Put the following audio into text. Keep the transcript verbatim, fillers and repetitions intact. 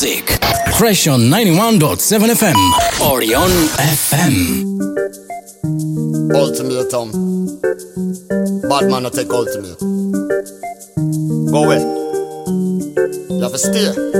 music. Fresh on ninety-one point seven F M. Orion F M. Ultimatum. Bad man not take ultimate. Go away. You have to stay.